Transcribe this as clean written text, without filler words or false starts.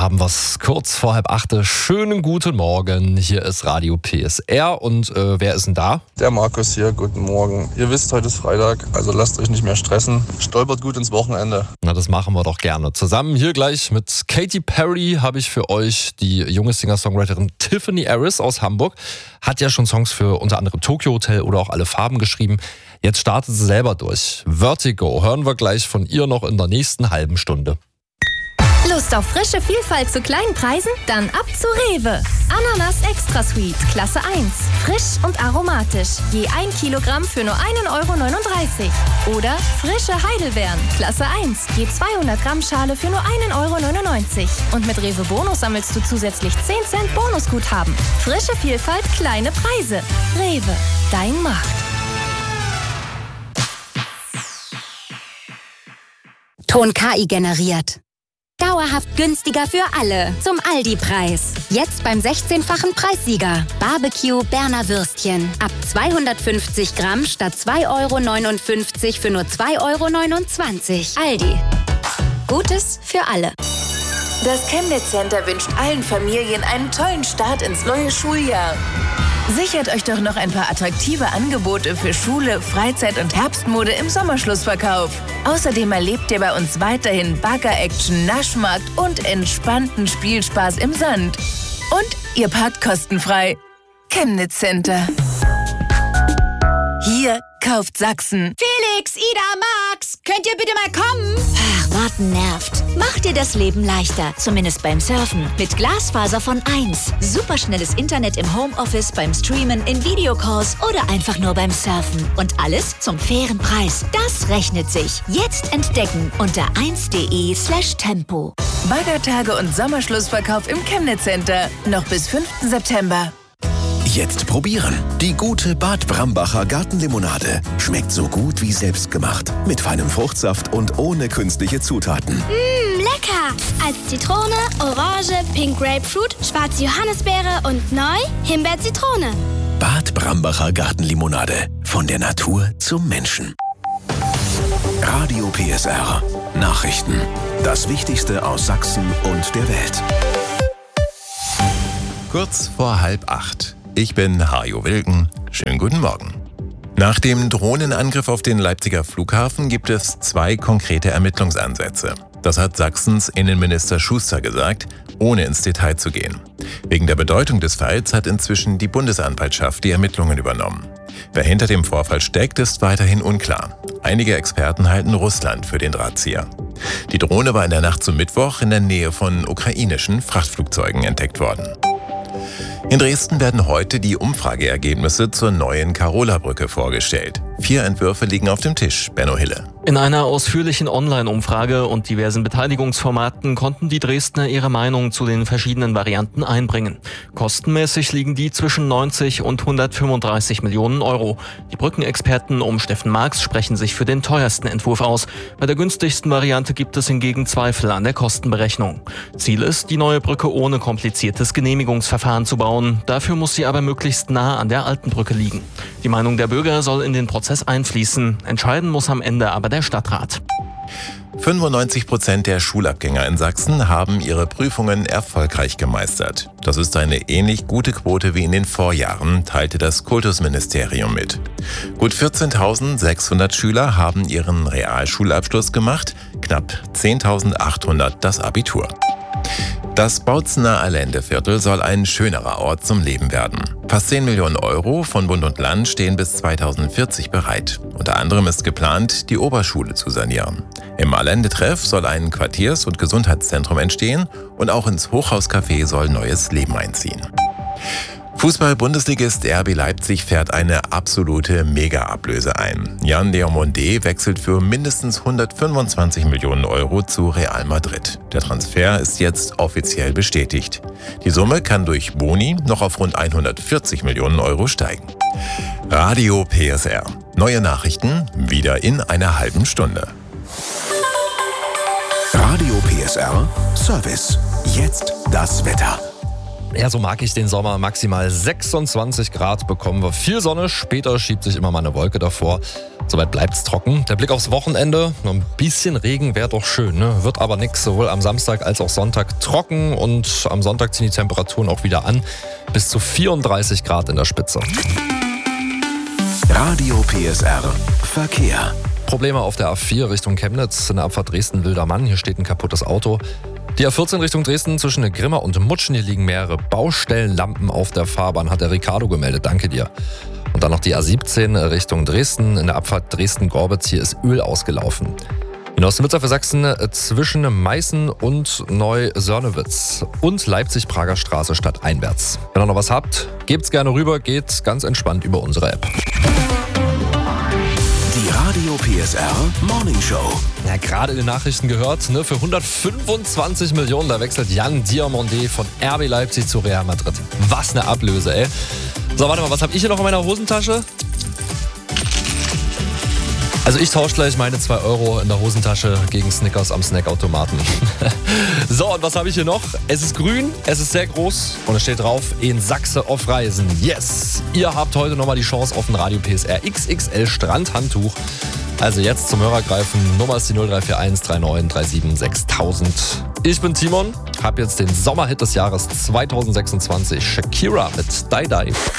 haben wir es kurz vor 7:30. Schönen guten Morgen, hier ist Radio PSR und wer ist denn da? Der Markus hier, guten Morgen. Ihr wisst, heute ist Freitag, also lasst euch nicht mehr stressen. Stolpert gut ins Wochenende. Na, das machen wir doch gerne. Zusammen hier gleich mit Katy Perry habe ich für euch die junge Singer-Songwriterin Tiffany Harris aus Hamburg. Hat ja schon Songs für unter anderem Tokyo Hotel oder auch Alle Farben geschrieben. Jetzt startet sie selber durch. Vertigo hören wir gleich von ihr noch in der nächsten halben Stunde. Lust auf frische Vielfalt zu kleinen Preisen? Dann ab zu Rewe. Ananas Extra Sweet, Klasse 1. Frisch und aromatisch. Je 1 Kilogramm für nur 1,39 €. Oder frische Heidelbeeren, Klasse 1. Je 200 Gramm Schale für nur 1,99 €. Und mit Rewe Bonus sammelst du zusätzlich 10 Cent Bonusguthaben. Frische Vielfalt, kleine Preise. Rewe, dein Markt. Ton KI generiert. Dauerhaft günstiger für alle. Zum Aldi-Preis. Jetzt beim 16-fachen Preissieger. Barbecue Berner Würstchen. Ab 250 Gramm statt 2,59 € für nur 2,29 €. Aldi. Gutes für alle. Das Chemnitz Center wünscht allen Familien einen tollen Start ins neue Schuljahr. Sichert euch doch noch ein paar attraktive Angebote für Schule, Freizeit und Herbstmode im Sommerschlussverkauf. Außerdem erlebt ihr bei uns weiterhin Bagger-Action, Naschmarkt und entspannten Spielspaß im Sand. Und ihr parkt kostenfrei. Chemnitz Center. Hier kauft Sachsen. Felix, Ida, Max, könnt ihr bitte mal kommen? Ach, warten nervt. Mach dir das Leben leichter, zumindest beim Surfen. Mit Glasfaser von 1. Superschnelles Internet im Homeoffice, beim Streamen, in Videocalls oder einfach nur beim Surfen. Und alles zum fairen Preis. Das rechnet sich. Jetzt entdecken unter 1.de/tempo. Baggertage und Sommerschlussverkauf im Chemnitz Center. Noch bis 5. September. Jetzt probieren. Die gute Bad Brambacher Gartenlimonade. Schmeckt so gut wie selbstgemacht. Mit feinem Fruchtsaft und ohne künstliche Zutaten. Lecker! Als Zitrone, Orange, Pink Grapefruit, schwarze Johannisbeere und neu Himbeer-Zitrone. Bad Brambacher Gartenlimonade. Von der Natur zum Menschen. Radio PSR. Nachrichten. Das Wichtigste aus Sachsen und der Welt. Kurz vor 7:30. Ich bin Hajo Wilken. Schönen guten Morgen. Nach dem Drohnenangriff auf den Leipziger Flughafen gibt es 2 konkrete Ermittlungsansätze. Das hat Sachsens Innenminister Schuster gesagt, ohne ins Detail zu gehen. Wegen der Bedeutung des Falls hat inzwischen die Bundesanwaltschaft die Ermittlungen übernommen. Wer hinter dem Vorfall steckt, ist weiterhin unklar. Einige Experten halten Russland für den Drahtzieher. Die Drohne war in der Nacht zum Mittwoch in der Nähe von ukrainischen Frachtflugzeugen entdeckt worden. In Dresden werden heute die Umfrageergebnisse zur neuen Karola-Brücke vorgestellt. 4 Entwürfe liegen auf dem Tisch. Benno Hille. In einer ausführlichen Online-Umfrage und diversen Beteiligungsformaten konnten die Dresdner ihre Meinung zu den verschiedenen Varianten einbringen. Kostenmäßig liegen die zwischen 90 und 135 Millionen €. Die Brückenexperten um Steffen Marx sprechen sich für den teuersten Entwurf aus. Bei der günstigsten Variante gibt es hingegen Zweifel an der Kostenberechnung. Ziel ist, die neue Brücke ohne kompliziertes Genehmigungsverfahren zu bauen. Dafür muss sie aber möglichst nah an der alten Brücke liegen. Die Meinung der Bürger soll in den Prozess einfließen. Entscheiden muss am Ende aber der Stadtrat. 95% der Schulabgänger in Sachsen haben ihre Prüfungen erfolgreich gemeistert. Das ist eine ähnlich gute Quote wie in den Vorjahren, teilte das Kultusministerium mit. Gut 14.600 Schüler haben ihren Realschulabschluss gemacht, knapp 10.800 das Abitur. Das Bautzener Allendeviertel soll ein schönerer Ort zum Leben werden. Fast 10 Millionen € von Bund und Land stehen bis 2040 bereit. Unter anderem ist geplant, die Oberschule zu sanieren. Im Allende-Treff soll ein Quartiers- und Gesundheitszentrum entstehen und auch ins Hochhauscafé soll neues Leben einziehen. Fußball-Bundesligist RB Leipzig fährt eine absolute Mega-Ablöse ein. Jan Diomande wechselt für mindestens 125 Millionen € zu Real Madrid. Der Transfer ist jetzt offiziell bestätigt. Die Summe kann durch Boni noch auf rund 140 Millionen € steigen. Radio PSR. Neue Nachrichten wieder in einer halben Stunde. Radio PSR Service. Jetzt das Wetter. Ja, so mag ich den Sommer. Maximal 26 Grad bekommen wir. Viel Sonne, später schiebt sich immer mal eine Wolke davor. Soweit bleibt's trocken. Der Blick aufs Wochenende, noch ein bisschen Regen wäre doch schön, ne? Wird aber nix, sowohl am Samstag als auch Sonntag trocken und am Sonntag ziehen die Temperaturen auch wieder an. Bis zu 34 Grad in der Spitze. Radio PSR Verkehr. Probleme auf der A4 Richtung Chemnitz, in der Abfahrt Dresden-Wildermann. Hier steht ein kaputtes Auto. Die A14 Richtung Dresden zwischen Grimma und Mutschen. Hier liegen mehrere Baustellenlampen auf der Fahrbahn, hat der Ricardo gemeldet. Danke dir. Und dann noch die A17 Richtung Dresden. In der Abfahrt Dresden-Gorbitz. Hier ist Öl ausgelaufen. In Ostwitzer für Sachsen zwischen Meißen und Neu-Sörnewitz und Leipzig-Prager Straße stadteinwärts. Wenn ihr noch was habt, gebt's gerne rüber, geht ganz entspannt über unsere App. Die Radio PSR Morning Show. Ja, gerade in den Nachrichten gehört, ne, für 125 Millionen, da wechselt Yann Diomandé von RB Leipzig zu Real Madrid. Was eine Ablöse, ey. So, warte mal, was habe ich hier noch in meiner Hosentasche? Also ich tausche gleich meine 2 Euro in der Hosentasche gegen Snickers am Snackautomaten. So, und was habe ich hier noch? Es ist grün, es ist sehr groß und es steht drauf, in Sachse auf Reisen. Yes! Ihr habt heute nochmal die Chance auf ein Radio PSR XXL Strandhandtuch. Also jetzt zum Hörer greifen. Nummer ist die 0341 39 37 6000. Ich bin Timon, hab jetzt den Sommerhit des Jahres 2026, Shakira mit Die Die.